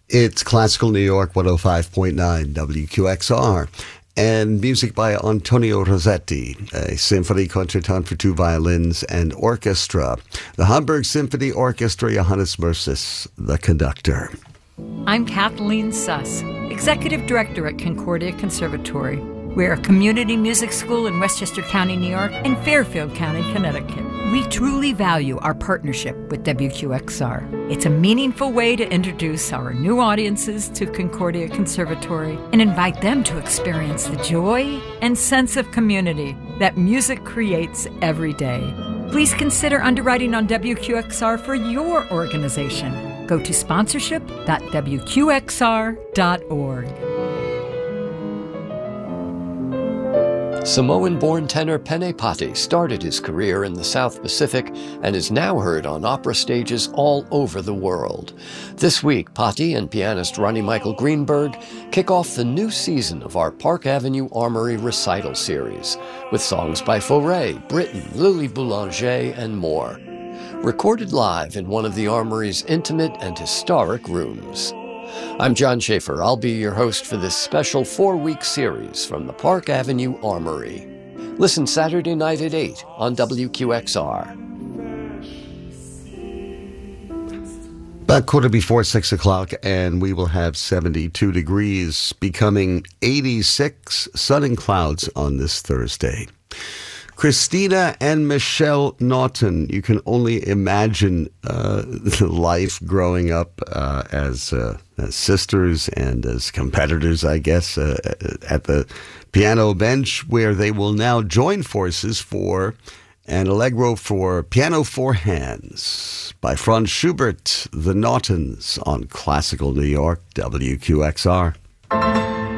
It's Classical New York 105.9 WQXR. And music by Antonio Rossetti, a symphony concertant for 2 violins and orchestra. The Hamburg Symphony Orchestra, Johannes Mercis, the conductor. I'm Kathleen Suss, Executive Director at Concordia Conservatory. We're a community music school in Westchester County, New York, and Fairfield County, Connecticut. We truly value our partnership with WQXR. It's a meaningful way to introduce our new audiences to Concordia Conservatory and invite them to experience the joy and sense of community that music creates every day. Please consider underwriting on WQXR for your organization. Go to sponsorship.wqxr.org. Samoan-born tenor Pene Pati started his career in the South Pacific and is now heard on opera stages all over the world. This week, Pati and pianist Ronnie Michael Greenberg kick off the new season of our Park Avenue Armory recital series with songs by Fauré, Britten, Lily Boulanger, and more. Recorded live in one of the Armory's intimate and historic rooms. I'm John Schaefer. I'll be your host for this special 4-week series from the Park Avenue Armory. Listen Saturday night at 8 on WQXR. About 6:15, and we will have 72 degrees, becoming 86, sun and clouds on this Thursday. Christina and Michelle Naughton. You can only imagine life growing up as sisters and as competitors, I guess, at the piano bench, where they will now join forces for an allegro for piano 4 hands by Franz Schubert, the Naughtons, on Classical New York, WQXR.